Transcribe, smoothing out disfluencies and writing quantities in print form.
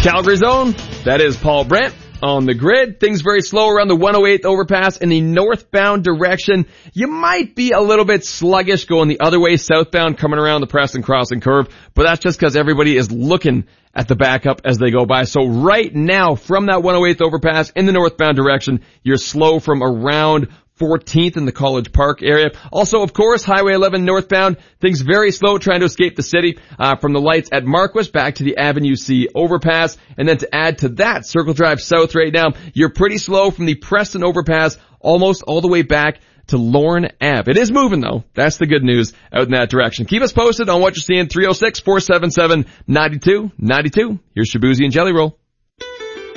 Calgary's own, that is Paul Brent. On the grid, things very slow around the 108th overpass in the northbound direction. You might be a little bit sluggish going the other way, southbound, coming around the Preston Crossing curve, but that's just because everybody is looking at the backup as they go by. So right now, from that 108th overpass in the northbound direction, you're slow from around 14th in the College Park area. Also, of course, Highway 11 northbound, things very slow trying to escape the city from the lights at Marquis back to the Avenue C overpass. And then to add to that, Circle Drive South right now, you're pretty slow from the Preston overpass almost all the way back to Lorne Ave. It is moving though. That's the good news out in that direction. Keep us posted on what you're seeing. 306-477-9292. Here's Shabuzi and Jelly Roll.